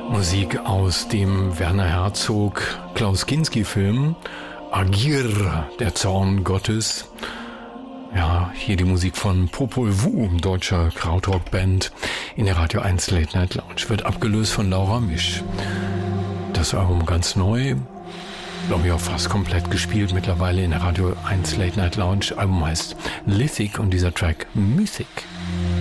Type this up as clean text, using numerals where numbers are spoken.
Musik aus dem Werner Herzog Klaus Kinski-Film Agir, der Zorn Gottes. Ja, hier die Musik von Popol Vuh, deutscher Krautrock-Band in der Radio 1 Late Night Lounge. Wird abgelöst von Laura Misch. Das Album ganz neu, glaube ich auch fast komplett gespielt mittlerweile in der Radio 1 Late Night Lounge. Album heißt Lithic und dieser Track Mythic.